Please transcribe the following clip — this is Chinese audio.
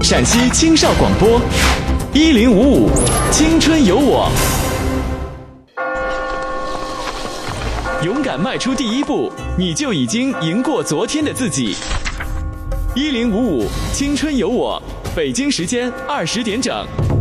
陕西青少广播1055青春有我。勇敢迈出第一步，你就已经赢过昨天的自己。1055青春有我，北京时间20点整。